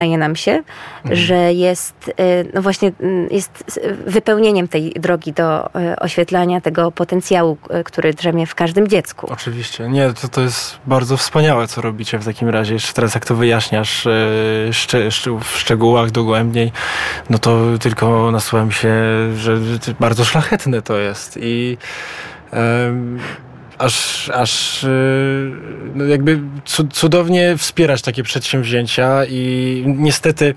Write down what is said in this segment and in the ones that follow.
wydaje nam się, że jest, no właśnie, jest wypełnieniem tej drogi do oświetlania tego potencjału, który drzemie w każdym dziecku. Oczywiście. Nie, to jest bardzo wspaniałe, co robicie w takim razie. Jeszcze teraz jak to wyjaśniasz w szczegółach dogłębniej, no to tylko nasuwa mi się, że bardzo szlachetne to jest i aż no jakby cudownie wspierać takie przedsięwzięcia i niestety,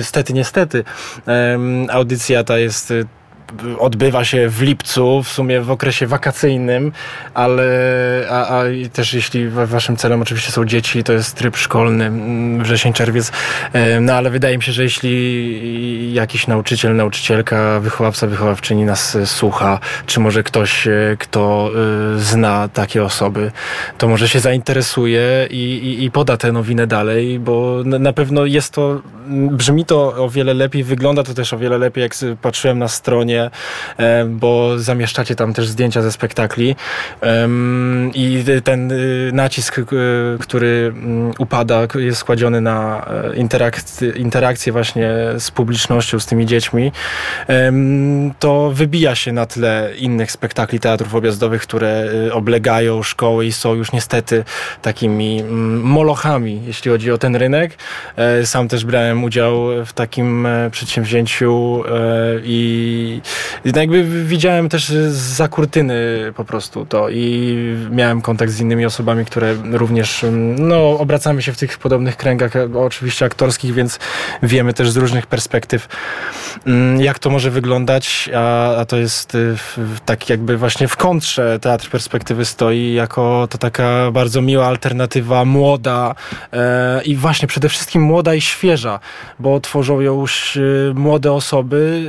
audycja ta odbywa się w lipcu, w sumie w okresie wakacyjnym, ale też jeśli waszym celem oczywiście są dzieci, to jest tryb szkolny, wrzesień, czerwiec, no ale wydaje mi się, że jeśli jakiś nauczyciel, nauczycielka, wychowawca, wychowawczyni nas słucha, czy może ktoś, kto zna takie osoby, to może się zainteresuje i poda tę nowinę dalej, bo na pewno brzmi to o wiele lepiej, wygląda to też o wiele lepiej, jak patrzyłem na stronie, bo zamieszczacie tam też zdjęcia ze spektakli i ten nacisk, który upada, jest kładziony na interakcję właśnie z publicznością, z tymi dziećmi, to wybija się na tle innych spektakli teatrów objazdowych, które oblegają szkoły i są już niestety takimi molochami, jeśli chodzi o ten rynek. Sam też brałem udział w takim przedsięwzięciu i jakby widziałem też zza kurtyny po prostu to i miałem kontakt z innymi osobami, które również obracamy się w tych podobnych kręgach, oczywiście aktorskich, więc wiemy też z różnych perspektyw, jak to może wyglądać, a to jest tak jakby właśnie w kontrze Teatr Perspektywy stoi jako to taka bardzo miła alternatywa, młoda i właśnie przede wszystkim młoda i świeża, bo tworzą ją już młode osoby,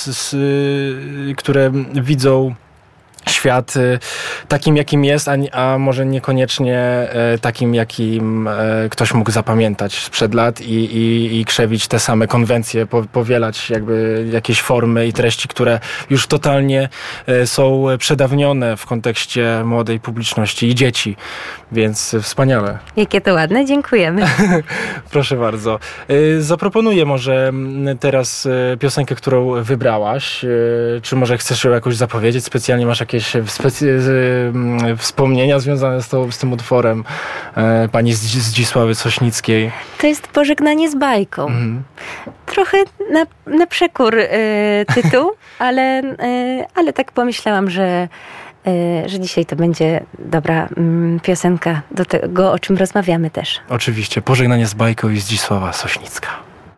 które widzą świat takim, jakim jest, a może niekoniecznie takim, jakim ktoś mógł zapamiętać sprzed lat i krzewić te same konwencje, powielać jakby jakieś formy i treści, które już totalnie są przedawnione w kontekście młodej publiczności i dzieci. Więc wspaniale. Jakie to ładne, dziękujemy. Proszę bardzo. Zaproponuję może teraz piosenkę, którą wybrałaś. Czy może chcesz ją jakoś zapowiedzieć? Specjalnie masz jakieś wspomnienia związane z tym utworem pani Zdzisławy Sośnickiej? To jest Pożegnanie z bajką. Trochę na przekór tytuł, ale tak pomyślałam, że dzisiaj to będzie dobra piosenka do tego, o czym rozmawiamy też. Oczywiście. Pożegnanie z bajką i Zdzisława Sośnicka.